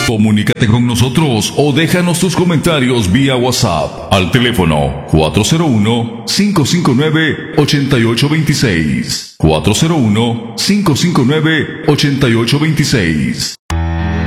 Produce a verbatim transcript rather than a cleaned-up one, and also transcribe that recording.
Comunícate con nosotros o déjanos tus comentarios vía WhatsApp al teléfono cuatro cero uno, cinco cinco nueve, ocho ocho dos seis. cuatro cero uno, cinco cinco nueve, ocho ocho dos seis.